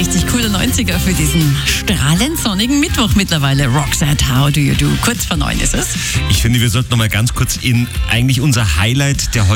richtig cooler 90er für diesen strahlend sonnigen Mittwoch mittlerweile. Roxette, How Do You Do? Kurz vor 9 ist es. Ich finde, wir sollten noch mal ganz kurz in eigentlich unser Highlight der